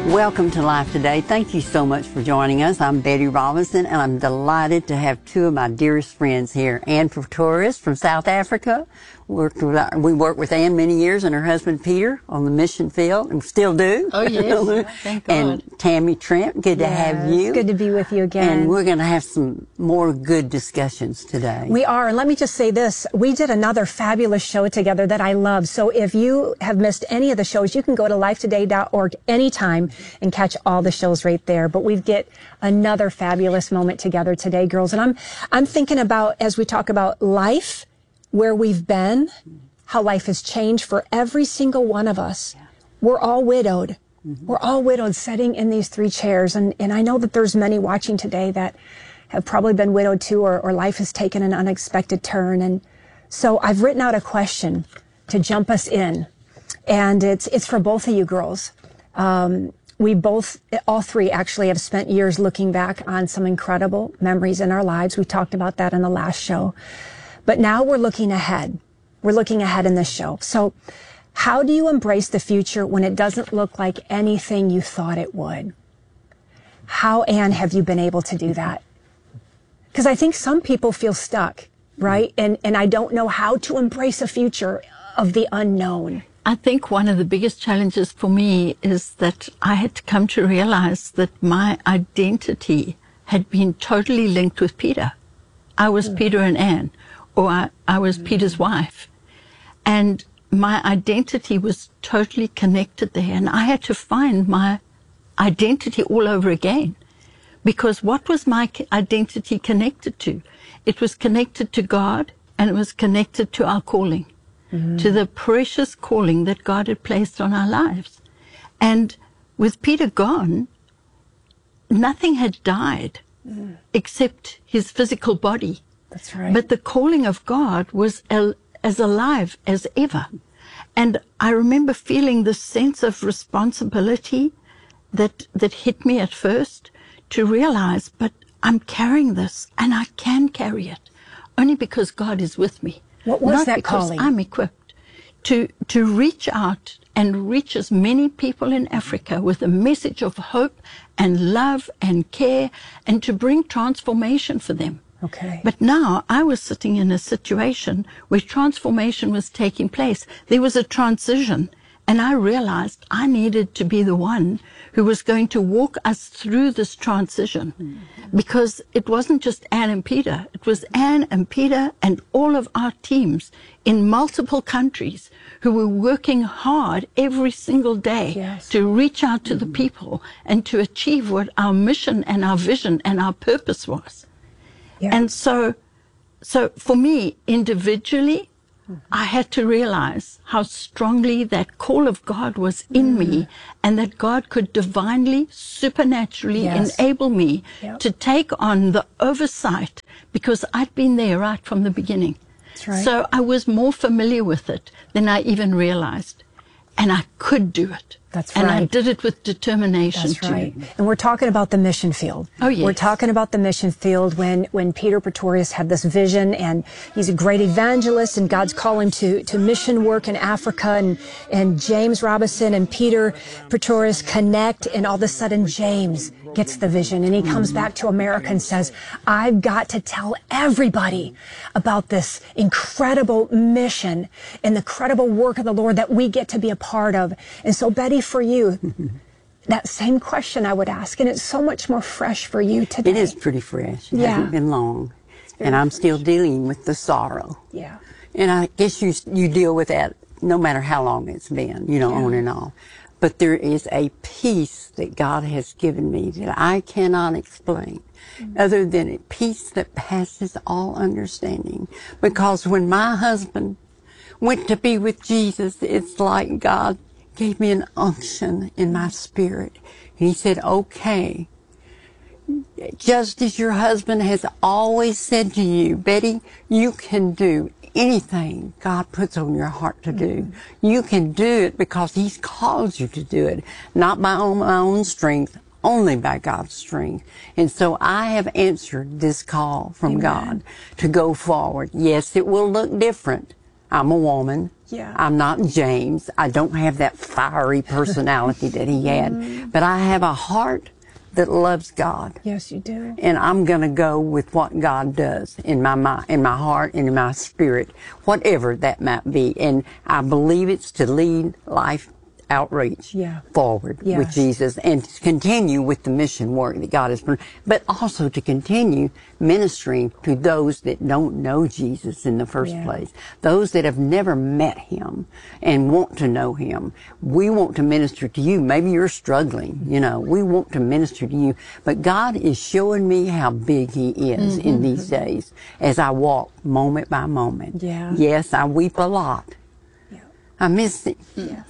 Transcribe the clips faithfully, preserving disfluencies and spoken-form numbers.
Welcome to Life Today. Thank you so much for joining us. I'm Betty Robinson, and I'm delighted to have two of my dearest friends here. Ann Pretorius from South Africa. Worked with, we worked with Ann many years and her husband Peter on the mission field, and still do. Oh, yes. Thank God. And Tammy Trent, good to yes, have you. It's good to be with you again. And we're going to have some more good discussions today. We are. And let me just say this. We did another fabulous show together that I love. So if you have missed any of the shows, you can go to life today dot org anytime and catch all the shows right there. But we get another fabulous moment together today, girls. And I'm, I'm thinking about, as we talk about life, where we've been, how life has changed for every single one of us. We're all widowed. Mm-hmm. We're all widowed sitting in these three chairs. And, and I know that there's many watching today that have probably been widowed too, or, or life has taken an unexpected turn. And so I've written out a question to jump us in. And it's, it's for both of you girls. Um, we both, all three actually have spent years looking back on some incredible memories in our lives. We talked about that in the last show. But now we're looking ahead. We're looking ahead in this show. So how do you embrace the future when it doesn't look like anything you thought it would? How, Ann, have you been able to do that? Because I think some people feel stuck, right? And, and I don't know how to embrace a future of the unknown. I think one of the biggest challenges for me is that I had to come to realize that my identity had been totally linked with Peter. I was mm. Peter and Ann. Or I, I was Peter's wife. And my identity was totally connected there. And I had to find my identity all over again. Because what was my identity connected to? It was connected to God, and it was connected to our calling, mm-hmm. to the precious calling that God had placed on our lives. And with Peter gone, nothing had died mm. except his physical body. That's right. But the calling of God was al- as alive as ever. And I remember feeling this sense of responsibility that, that hit me at first to realize, but I'm carrying this and I can carry it only because God is with me. What was Not that because calling? I'm equipped to, to reach out and reach as many people in Africa with a message of hope and love and care, and to bring transformation for them. Okay. But now I was sitting in a situation where transformation was taking place. There was a transition, and I realized I needed to be the one who was going to walk us through this transition, mm-hmm. because it wasn't just Ann and Peter. It was Ann and Peter and all of our teams in multiple countries who were working hard every single day yes. to reach out to mm-hmm. the people and to achieve what our mission and our vision and our purpose was. Yeah. And so, so for me, individually, mm-hmm. I had to realize how strongly that call of God was in mm-hmm. me, and that God could divinely, supernaturally yes. enable me yep. to take on the oversight, because I'd been there right from the beginning. That's right. So I was more familiar with it than I even realized, and I could do it. That's and right. I did it with determination. That's too. right. And we're talking about the mission field. Oh, yes. We're talking about the mission field when, when Peter Pretorius had this vision, and he's a great evangelist, and God's calling to, to mission work in Africa, and, and James Robinson and Peter Pretorius connect, and all of a sudden James gets the vision, and he comes back to America and says, I've got to tell everybody about this incredible mission and the incredible work of the Lord that we get to be a part of. And so, Betty, for you, that same question I would ask, and it's so much more fresh for you today. It is pretty fresh. It yeah. hasn't been long. And I'm still dealing with the sorrow. Yeah. And I guess you you deal with that no matter how long it's been, you know, yeah. on and on. But there is a peace that God has given me that I cannot explain, mm-hmm. other than a peace that passes all understanding. Because when my husband went to be with Jesus, it's like God gave me an unction in my spirit. And he said, okay, just as your husband has always said to you, Betty, you can do anything God puts on your heart to do. Mm-hmm. You can do it because he's called you to do it, not by own, my own strength, only by God's strength. And so I have answered this call from Amen. God to go forward. Yes, it will look different. I'm a woman, Yeah. I'm not James. I don't have that fiery personality that he had. Mm. But I have a heart that loves God. Yes, you do. And I'm going to go with what God does in my mind, in my heart, and in my spirit, whatever that might be. And I believe it's to lead life outreach yeah. forward yes. with Jesus, and to continue with the mission work that God has, but also to continue ministering to those that don't know Jesus in the first yeah. place, those that have never met him and want to know him. We want to minister to you. Maybe you're struggling, you know, we want to minister to you, but God is showing me how big he is mm-hmm. in these days as I walk moment by moment. Yeah. Yes, I weep a lot. Yeah. I miss him. Yeah.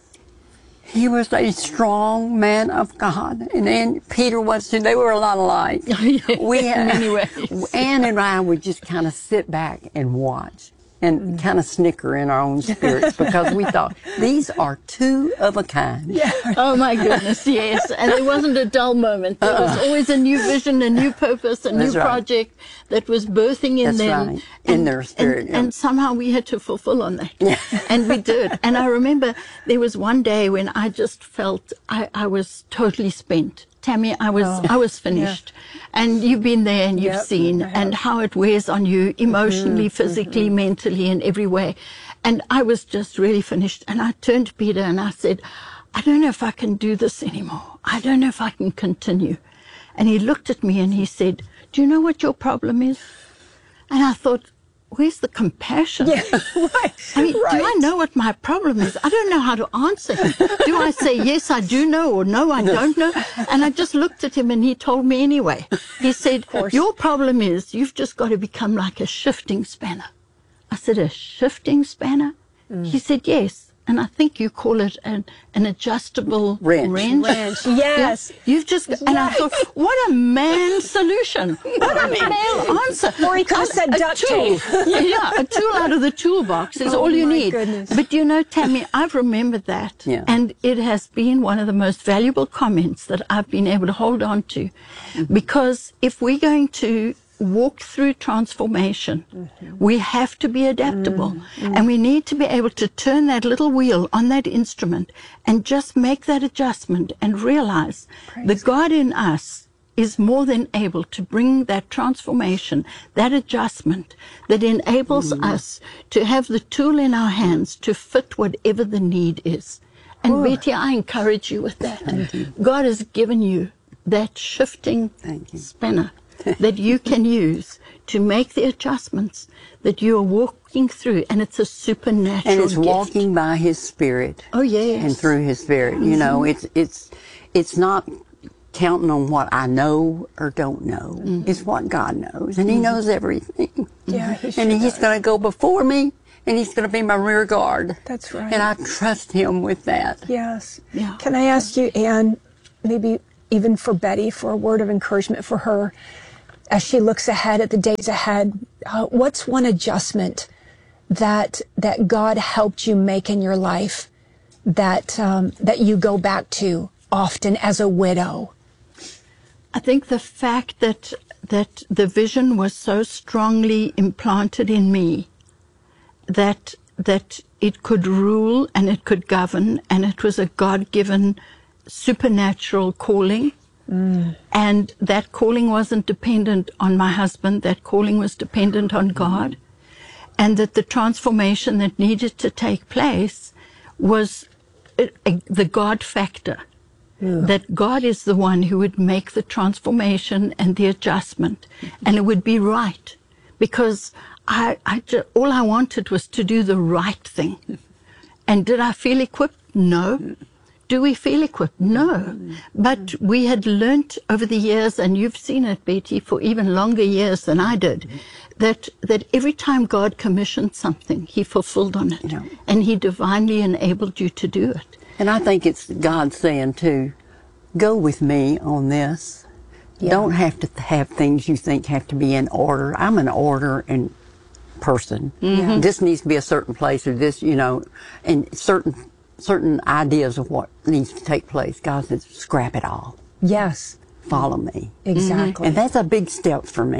He was a strong man of God, and then Peter was too. They were a lot alike. We had, anyway, Ann and I would just kind of sit back and watch, and mm. kind of snicker in our own spirits because we thought these are two of a kind. Yeah. Oh my goodness, yes. And there wasn't a dull moment. There uh-uh. was always a new vision, a new purpose, a That's new right. project that was birthing in That's them. Right. In and, their spirit. And, yeah. and somehow we had to fulfill on that. Yeah. And we did. And I remember there was one day when I just felt I, I was totally spent. Tammy, I was oh, I was finished. Yeah. And you've been there and you've yep, seen and how it wears on you emotionally, mm-hmm, physically, mm-hmm. mentally, in every way. And I was just really finished. And I turned to Peter and I said, I don't know if I can do this anymore. I don't know if I can continue. And he looked at me and he said, do you know what your problem is? And I thought, where's the compassion? Yeah, right. I mean, right. do I know what my problem is? I don't know how to answer him. Do I say, yes, I do know, or no, I don't know? And I just looked at him and he told me anyway. He said, your problem is you've just got to become like a shifting spanner. I said, a shifting spanner? Mm. He said, yes. And I think you call it an, an adjustable wrench. wrench. Wrench. Yes. Yeah. You've just, and right. I thought, what a man solution. What a male answer. Or he could have said duct tape. Yeah, a tool out of the toolbox is oh all you my need. Goodness. But you know, Tammy, I've remembered that. Yeah. And it has been one of the most valuable comments that I've been able to hold on to. Mm-hmm. Because if we're going to walk through transformation, mm-hmm. we have to be adaptable, mm-hmm. and we need to be able to turn that little wheel on that instrument and just make that adjustment and realize Praise the God in us is more than able to bring that transformation, that adjustment that enables mm-hmm. us to have the tool in our hands to fit whatever the need is. And Ooh. Betty, I encourage you with that. Thank you. God has given you that shifting Thank you. spanner that you can use to make the adjustments that you are walking through, and it's a supernatural and it's gift. walking by his spirit. Oh yes. And through his spirit. Mm-hmm. You know, it's it's it's not counting on what I know or don't know. Mm-hmm. It's what God knows, and he mm-hmm. knows everything. Yeah, he sure and he's does. going to go before me, and he's going to be my rear guard. That's right. And I trust him with that. Yes. Yeah. Can I ask you, Ann, maybe even for Betty, for a word of encouragement for her as she looks ahead at the days ahead? Uh, what's one adjustment that that God helped you make in your life that um, that you go back to often as a widow? I think the fact that that the vision was so strongly implanted in me that that it could rule and it could govern, and it was a God-given supernatural calling. Mm. And that calling wasn't dependent on my husband. That calling was dependent on God. Mm. And that the transformation that needed to take place was a, a, the God factor. Yeah. That God is the one who would make the transformation and the adjustment. And it would be right. Because I, I ju- all I wanted was to do the right thing. And did I feel equipped? No. Do we feel equipped? No. But we had learnt over the years, and you've seen it, Betty, for even longer years than I did, that that every time God commissioned something, he fulfilled on it. Yeah. And he divinely enabled you to do it. And I think it's God saying, too, go with me on this. Yeah. Don't have to have things you think have to be in order. I'm an order and person. Mm-hmm. This needs to be a certain place, or this, you know, and certain certain ideas of what needs to take place. God says, scrap it all. Yes. Follow me. Exactly. And that's a big step for me.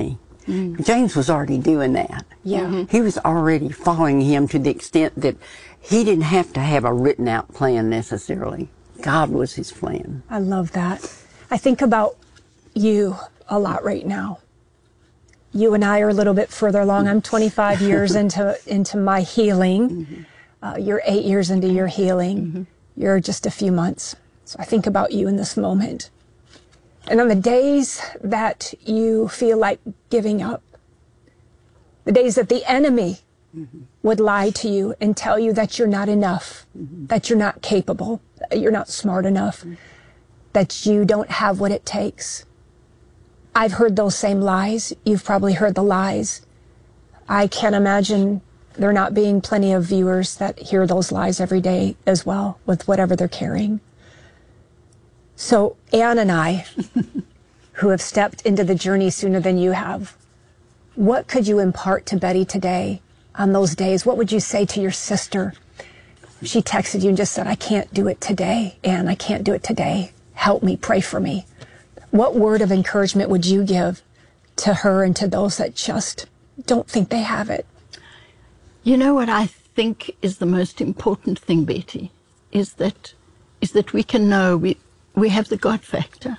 Mm. James was already doing that. Yeah. Mm-hmm. He was already following him to the extent that he didn't have to have a written out plan necessarily. God was his plan. I love that. I think about you a lot right now. You and I are a little bit further along. I'm twenty-five years into into my healing. Mm-hmm. Uh, you're eight years into your healing. Mm-hmm. You're just a few months. So I think about you in this moment. And on the days that you feel like giving up, the days that the enemy mm-hmm. would lie to you and tell you that you're not enough, mm-hmm. that you're not capable, that you're not smart enough, mm-hmm. that you don't have what it takes. I've heard those same lies. You've probably heard the lies. I can't imagine there not being plenty of viewers that hear those lies every day as well with whatever they're carrying. So Ann and I, who have stepped into the journey sooner than you have, what could you impart to Betty today on those days? What would you say to your sister? She texted you and just said, I can't do it today, Ann, I can't do it today. Help me, pray for me. What word of encouragement would you give to her and to those that just don't think they have it? You know what I think is the most important thing, Betty, is that is that we can know we, we have the God factor.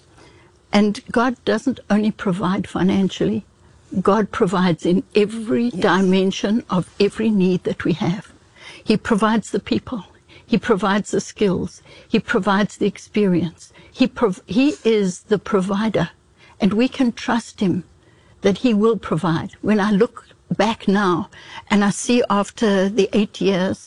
And God doesn't only provide financially, God provides in every yes. dimension of every need that we have. He provides the people. He provides the skills. He provides the experience. He prov- He is the provider, and we can trust him that he will provide. When I look back now and I see after the eight years,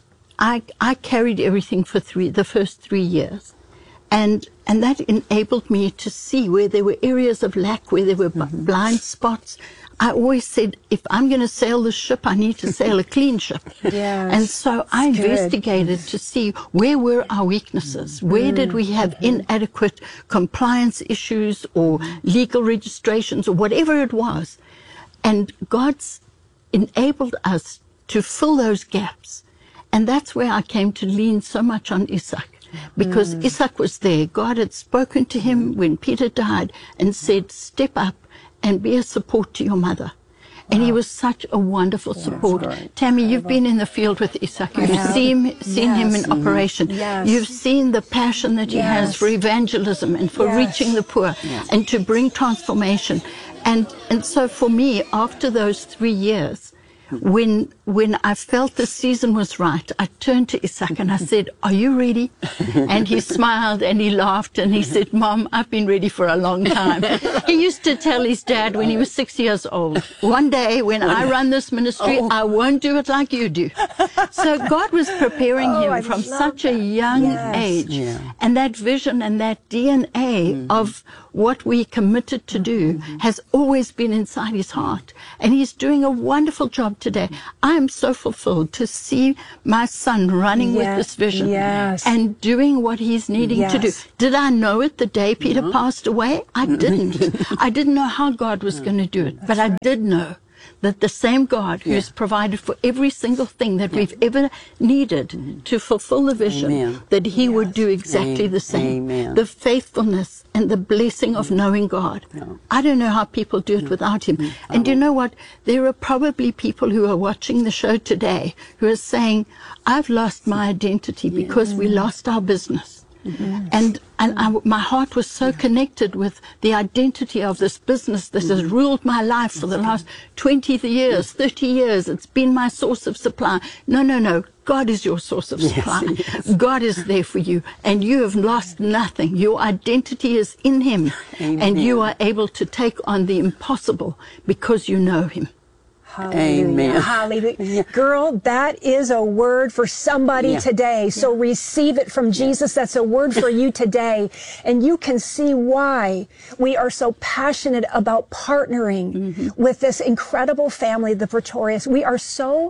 I, I carried everything for three, the first three years. And, and that enabled me to see where there were areas of lack, where there were mm-hmm. blind spots. I always said, if I'm going to sail the ship, I need to sail a clean ship. Yes, and so I investigated to see where were our weaknesses, where mm-hmm. did we have mm-hmm. inadequate compliance issues or legal registrations or whatever it was. And God's enabled us to fill those gaps. And that's where I came to lean so much on Isaac. Because mm. Isaac was there. God had spoken to him when Peter died and said, step up and be a support to your mother. And wow. he was such a wonderful support. Right. Tammy, you've been in the field with Isaac. You've seen, seen yes. him in mm-hmm. operation. Yes. You've seen the passion that he yes. has for evangelism and for yes. reaching the poor yes. and to bring transformation. And, and so for me, after those three years, When when I felt the season was right, I turned to Isaac and I said, are you ready? And he smiled and he laughed and he said, Mom, I've been ready for a long time. He used to tell his dad when he was six years old, one day when I run this ministry, oh. I won't do it like you do. So God was preparing oh, him I from such that. a young yes. age. Yeah. And that vision and that D N A mm-hmm. of what we committed to do mm-hmm. has always been inside his heart. And he's doing a wonderful job today. I am so fulfilled to see my son running yes, with this vision yes. and doing what he's needing yes. to do. Did I know it the day Peter no. passed away? I didn't. I didn't know how God was going to do it, That's but I right. did know that the same God yeah. who's provided for every single thing that yeah. we've ever needed mm-hmm. to fulfill the vision, Amen. that he yes. would do exactly Amen. the same. Amen. The faithfulness and the blessing of knowing God. No. I don't know how people do it no. without him. No. And you know what? There are probably people who are watching the show today who are saying, I've lost my identity because yeah. we lost our business. Mm-hmm. And and I, my heart was so connected with the identity of this business that has ruled my life for the last twenty years, thirty years. It's been my source of supply. No, no, no. God is your source of supply. Yes, yes. God is there for you, and you have lost nothing. Your identity is in him, Amen. and you are able to take on the impossible because you know him. Hallelujah. Amen. Hallelujah. Girl, that is a word for somebody yeah. today. So yeah. receive it from Jesus. Yeah. That's a word for you today. And you can see why we are so passionate about partnering mm-hmm. with this incredible family, the Pretorius. We are so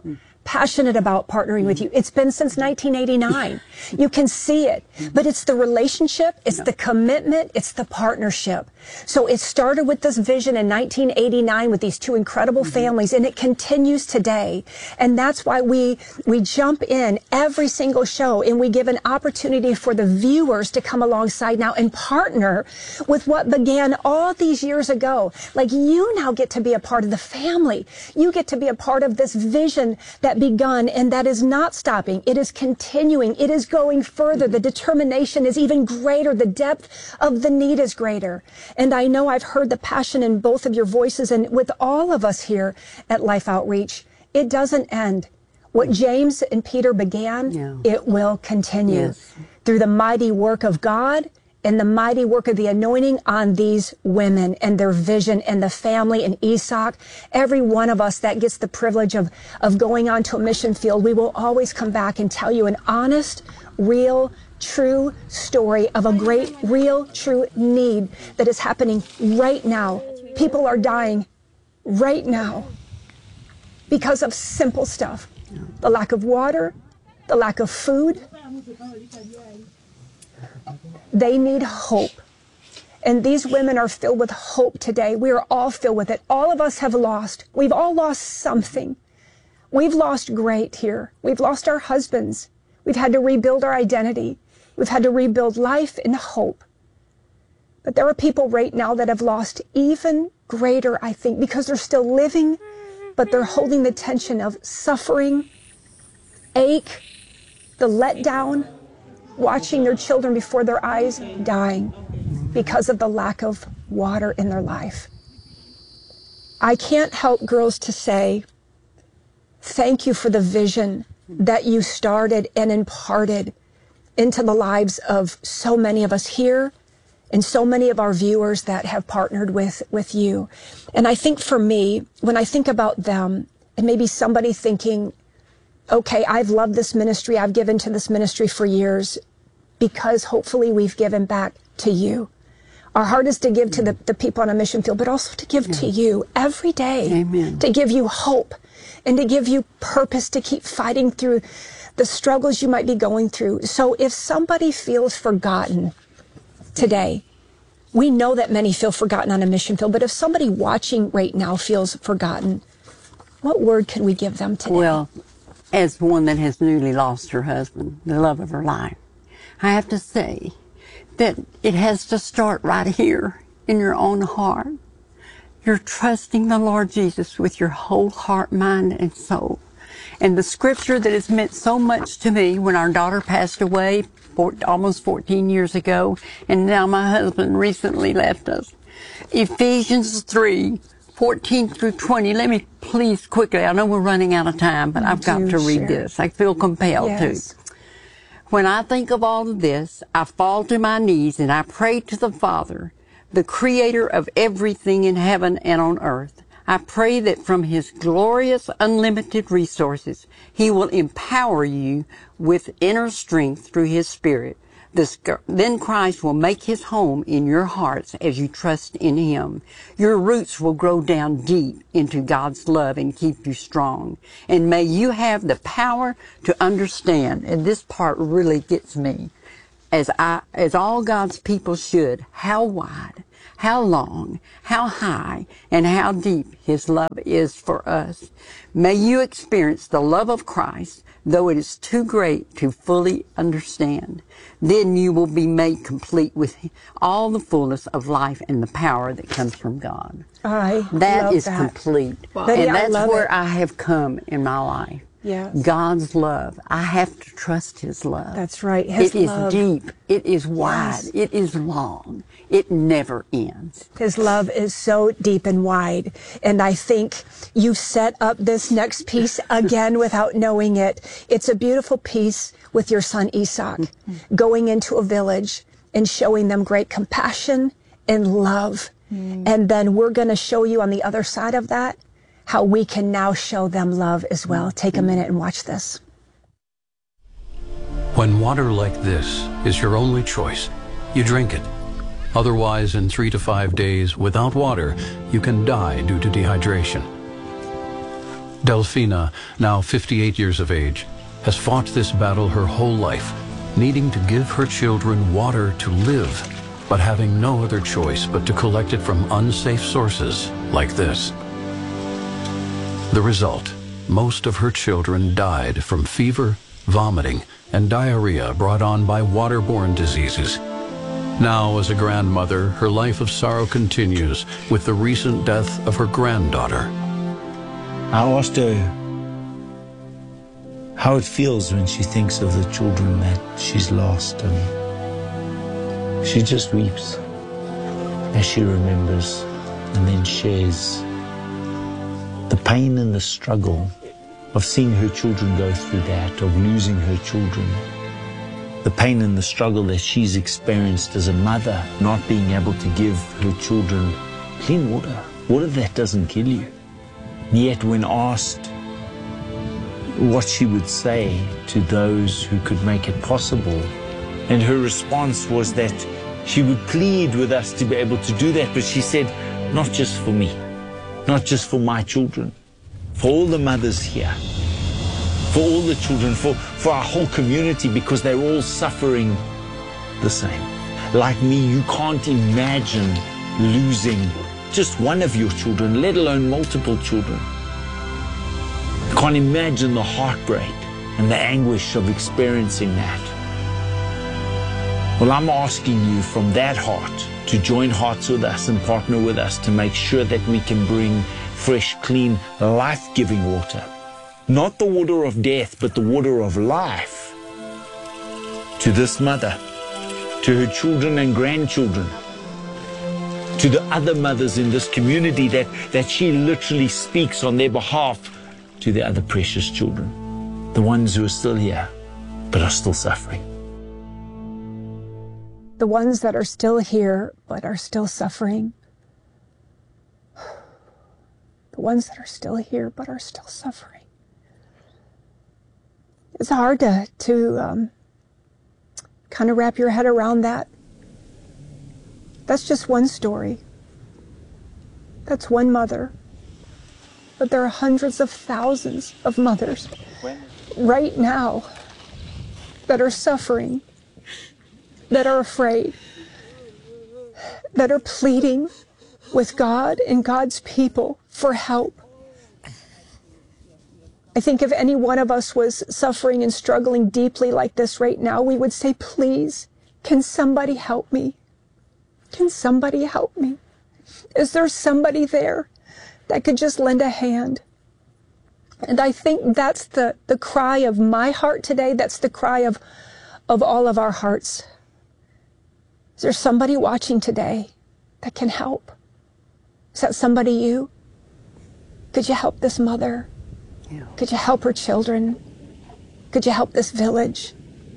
passionate about partnering with you. It's been since nineteen eighty-nine. You can see it, but it's the relationship, it's the commitment, it's the partnership. So it started with this vision in nineteen eighty-nine with these two incredible mm-hmm. families, and it continues today. And that's why we, we jump in every single show, and we give an opportunity for the viewers to come alongside now and partner with what began all these years ago. Like, you now get to be a part of the family. You get to be a part of this vision that begun, and that is not stopping. It is continuing. It is going further. The determination is even greater. The depth of the need is greater. And I know I've heard the passion in both of your voices, and with all of us here at Life Outreach. It doesn't end. What James and Peter began, yeah. it will continue yes. through the mighty work of God and the mighty work of the anointing on these women and their vision and the family and Isak. Every one of us that gets the privilege of, of going on to a mission field, we will always come back and tell you an honest, real, true story of a great, real, true need that is happening right now. People are dying right now because of simple stuff. The lack of water, the lack of food. They need hope. And these women are filled with hope today. We are all filled with it. All of us have lost. We've all lost something. We've lost great here. We've lost our husbands. We've had to rebuild our identity. We've had to rebuild life and hope. But there are people right now that have lost even greater, I think, because they're still living, but they're holding the tension of suffering, ache, the letdown, watching their children before their eyes dying because of the lack of water in their life. I can't help, girls, to say thank you for the vision that you started and imparted into the lives of so many of us here and so many of our viewers that have partnered with, with you. And I think for me, when I think about them, and maybe somebody thinking, okay, I've loved this ministry, I've given to this ministry for years, because hopefully we've given back to you. Our heart is to give to the, the people on a mission field, but also to give yeah. to you every day. Amen. To give you hope and to give you purpose to keep fighting through the struggles you might be going through. So if somebody feels forgotten today, we know that many feel forgotten on a mission field, but if somebody watching right now feels forgotten, what word can we give them today? Well, as one that has newly lost her husband, the love of her life, I have to say that it has to start right here in your own heart. You're trusting the Lord Jesus with your whole heart, mind, and soul. And the scripture that has meant so much to me when our daughter passed away four, almost fourteen years ago, and now my husband recently left us. Ephesians three, fourteen through twenty. Let me please quickly, I know we're running out of time, but I've got to read this. I feel compelled yes. to. When I think of all of this, I fall to my knees and I pray to the Father, the creator of everything in heaven and on earth. I pray that from his glorious, unlimited resources, he will empower you with inner strength through his Spirit. This, then Christ will make his home in your hearts as you trust in him. Your roots will grow down deep into God's love and keep you strong. And may you have the power to understand, and this part really gets me, as I, as all God's people should, how wide, how long, how high, and how deep his love is for us. May you experience the love of Christ, though it is too great to fully understand. Then you will be made complete with all the fullness of life and the power that comes from God. I that love is that. complete. Wow. And Betty, that's I where it. I have come in my life. Yes. God's love. I have to trust his love. That's right. His it love. is deep. It is wide. Yes. It is long. It never ends. His love is so deep and wide. And I think you've set up this next piece again without knowing it. It's a beautiful piece with your son Isak, mm-hmm. going into a village and showing them great compassion and love. Mm. And then we're going to show you on the other side of that how we can now show them love as well. Take a minute and watch this. When water like this is your only choice, you drink it. Otherwise, in three to five days without water, you can die due to dehydration. Delfina, now fifty-eight years of age, has fought this battle her whole life, needing to give her children water to live, but having no other choice but to collect it from unsafe sources like this. The result, most of her children died from fever, vomiting, and diarrhea brought on by waterborne diseases. Now, as a grandmother, her life of sorrow continues with the recent death of her granddaughter. I asked her how it feels when she thinks of the children that she's lost, and she just weeps as she remembers and then shares the pain and the struggle of seeing her children go through that, of losing her children, the pain and the struggle that she's experienced as a mother, not being able to give her children clean water, water that doesn't kill you. Yet when asked what she would say to those who could make it possible, and her response was that she would plead with us to be able to do that, but she said, not just for me, not just for my children, for all the mothers here, for all the children, for, for our whole community, because they're all suffering the same. Like me, you can't imagine losing just one of your children, let alone multiple children. You can't imagine the heartbreak and the anguish of experiencing that. Well, I'm asking you from that heart to join hearts with us and partner with us to make sure that we can bring fresh, clean, life-giving water. Not the water of death, but the water of life to this mother, to her children and grandchildren, to the other mothers in this community that, that she literally speaks on their behalf, to the other precious children, the ones who are still here, but are still suffering. The ones that are still here, but are still suffering. The ones that are still here, but are still suffering. It's hard to, to um, kind of wrap your head around that. That's just one story. That's one mother. But there are hundreds of thousands of mothers right now that are suffering, that are afraid, that are pleading with God and God's people for help. I think if any one of us was suffering and struggling deeply like this right now, we would say, please, can somebody help me? Can somebody help me? Is there somebody there that could just lend a hand? And I think that's the, the cry of my heart today. That's the cry of, of all of our hearts. Is there somebody watching today that can help? Is that somebody you? Could you help this mother? Yeah. Could you help her children? Could you help this village?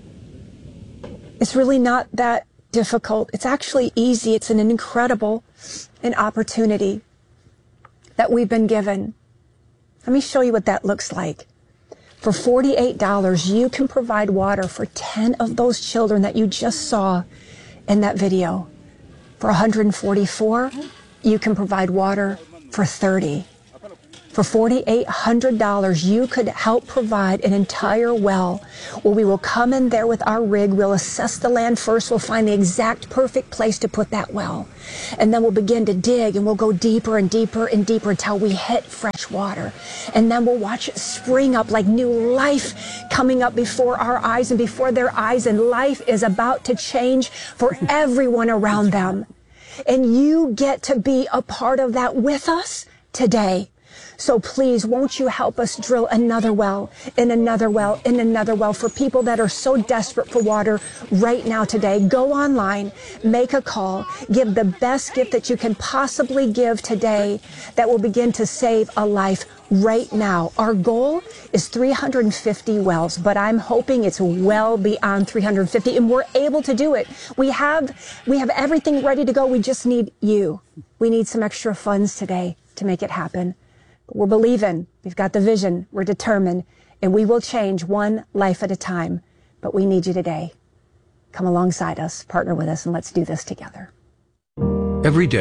It's really not that difficult. It's actually easy. It's an incredible an opportunity that we've been given. Let me show you what that looks like. For forty-eight dollars, you can provide water for ten of those children that you just saw in that video. For one hundred forty-four dollars, you can provide water for thirty. For four thousand eight hundred dollars, you could help provide an entire well where we will come in there with our rig. We'll assess the land first. We'll find the exact perfect place to put that well. And then we'll begin to dig, and we'll go deeper and deeper and deeper until we hit fresh water. And then we'll watch it spring up like new life coming up before our eyes and before their eyes. And life is about to change for everyone around them. And you get to be a part of that with us today. So please, won't you help us drill another well, and another well, and another well for people that are so desperate for water right now today. Go online, make a call, give the best gift that you can possibly give today that will begin to save a life right now. Our goal is three hundred fifty wells, but I'm hoping it's well beyond three hundred fifty, and we're able to do it. We have, we have everything ready to go. We just need you. We need some extra funds today to make it happen. We're believing, we've got the vision, we're determined, and we will change one life at a time. But we need you today. Come alongside us, partner with us, and let's do this together. Every day,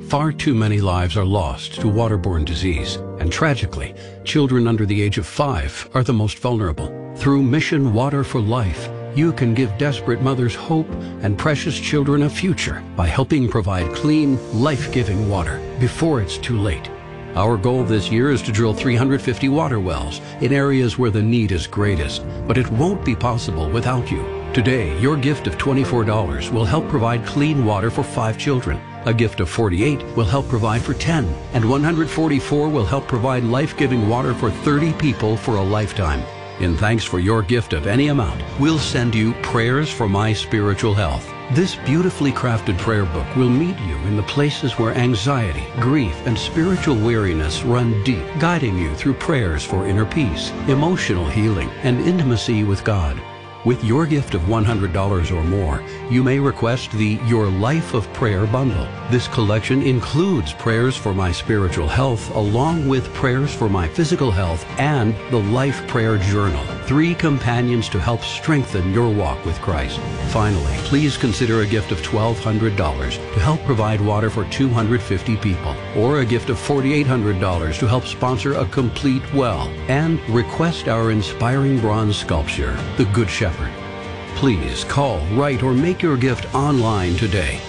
Far too many lives are lost to waterborne disease, and tragically, children under the age of five are the most vulnerable. Through Mission Water for Life, you can give desperate mothers hope and precious children a future by helping provide clean, life-giving water before it's too late. Our goal this year is to drill three hundred fifty water wells in areas where the need is greatest, but it won't be possible without you. Today, your gift of twenty-four dollars will help provide clean water for five children. A gift of forty-eight dollars will help provide for ten, and one hundred forty-four dollars will help provide life-giving water for thirty people for a lifetime. In thanks for your gift of any amount, we'll send you Prayers for My Spiritual Health. This beautifully crafted prayer book will meet you in the places where anxiety, grief, and spiritual weariness run deep, guiding you through prayers for inner peace, emotional healing, and intimacy with God. With your gift of one hundred dollars or more, you may request the Your Life of Prayer bundle. This collection includes Prayers for My Spiritual Health, along with Prayers for My Physical Health and the Life Prayer Journal, three companions to help strengthen your walk with Christ. Finally, please consider a gift of twelve hundred dollars to help provide water for two hundred fifty people, or a gift of four thousand eight hundred dollars to help sponsor a complete well, and request our inspiring bronze sculpture, The Good Shepherd. Please call, write, or make your gift online today.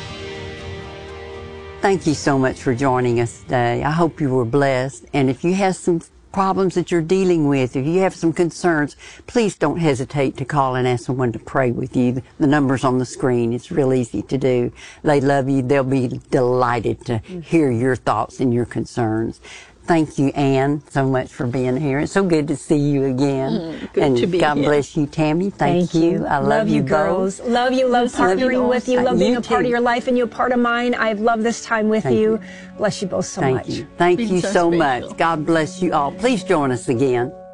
Thank you so much for joining us today. I hope you were blessed. And if you have some problems that you're dealing with, if you have some concerns, please don't hesitate to call and ask someone to pray with you. The number's on the screen. It's real easy to do. They love you. They'll be delighted to hear your thoughts and your concerns. Thank you, Ann, so much for being here. It's so good to see you again. Mm, good and to be God here. bless you, Tammy. Thank, Thank you. you. I love, love you, you, girls. both. Love you. Love Love partnering you. with you. Uh, Love being you a part too. of your life and you a part of mine. I've loved this time with Thank you. you. Bless you both so Thank much. you. Thank Been you so so special. much. God bless you all. Please join us again.